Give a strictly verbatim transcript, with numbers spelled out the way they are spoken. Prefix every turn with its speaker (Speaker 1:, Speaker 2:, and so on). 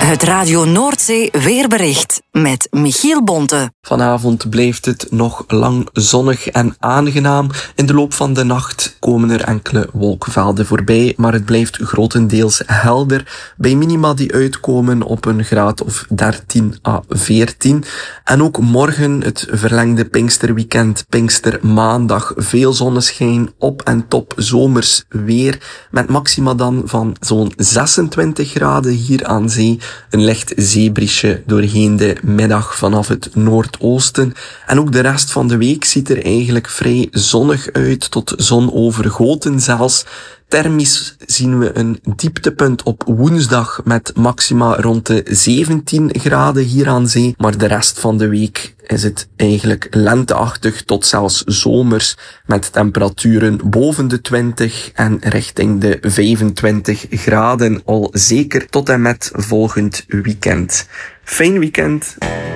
Speaker 1: Het Radio Noordzee weerbericht met Michiel Bonte.
Speaker 2: Vanavond blijft het nog lang zonnig en aangenaam. In de loop van de nacht komen er enkele wolkenvelden voorbij, maar het blijft grotendeels helder, bij minima die uitkomen op een graad of dertien à veertien. En ook morgen, het verlengde Pinksterweekend, Pinkstermaandag, veel zonneschijn, op en top zomers weer, met maxima dan van zo'n zesentwintig graden hier aan zee. Een licht zeebriesje doorheen de middag vanaf het noordoosten. En ook de rest van de week ziet er eigenlijk vrij zonnig uit, tot zonovergoten zelfs. Thermisch zien we een dieptepunt op woensdag met maxima rond de zeventien graden hier aan zee. Maar de rest van de week is het eigenlijk lenteachtig tot zelfs zomers, met temperaturen boven de twintig en richting de vijfentwintig graden, al zeker tot en met volgend weekend. Fijn weekend!